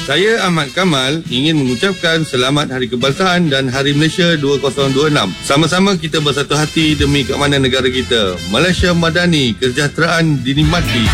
Saya Ahmad Kamal ingin mengucapkan selamat Hari Kebangsaan dan Hari Malaysia 2026. Sama-sama kita bersatu hati demi keamanan negara kita. Malaysia Madani, kesejahteraan dinikmati.